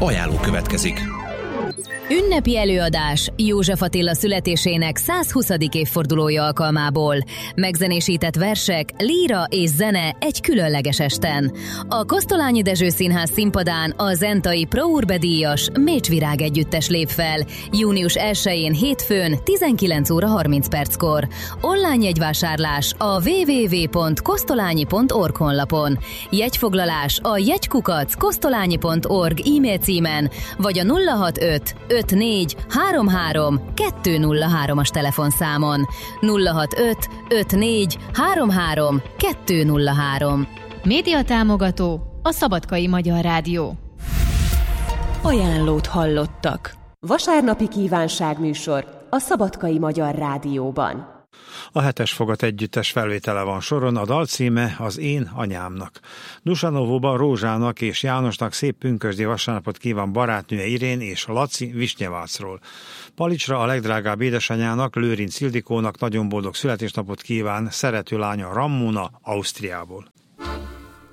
Ajánló következik. Ünnepi előadás József Attila születésének 120. évfordulója alkalmából. Megzenésített versek, líra és zene egy különleges esten. A Kosztolányi Dezső Színház színpadán a zentai Pro Urbe díjas Mécsvirág együttes lép fel. Június 1-én hétfőn 19 óra 30 perckor. Online jegyvásárlás a www.kosztolányi.org honlapon. Jegyfoglalás a jegykukac.kosztolányi.org e-mail címen, vagy a 065 54 33 203-as telefonszámon. 065 54 33 203. Médiatámogató a Szabadkai Magyar Rádió. Ajánlót hallottak. Vasárnapi kívánságműsor a Szabadkai Magyar Rádióban. A Hetes Fogat együttes felvétele van soron, a dal címe Az én anyámnak. Dusanovóban Rózsának és Jánosnak szép pünkösdi vasárnapot kíván barátnője Irén és Laci Visnyevácról. Palicsra a legdrágább édesanyának, Lőrinc Ildikónak nagyon boldog születésnapot kíván szerető lánya Rammona Ausztriából.